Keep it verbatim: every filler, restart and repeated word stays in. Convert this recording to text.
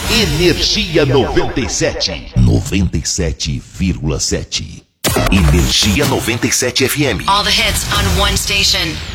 Energia noventa e sete. noventa e sete vírgula sete. Energia noventa e sete F M. All the hits on one station.